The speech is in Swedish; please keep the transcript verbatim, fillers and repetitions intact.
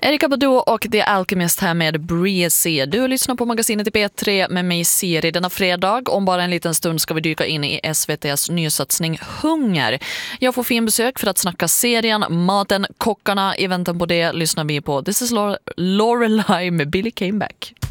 Erika Badu och The Alchemist här med Breezy. Du lyssnar på magasinet i P tre med mig Siri denna fredag. Om bara en liten stund ska vi dyka in i S V T:s nysatsning Hunger. Jag får fin besök för att snacka serien, maten, kockarna. I väntan på det lyssnar vi på This is Lorelai med Billy Came Back.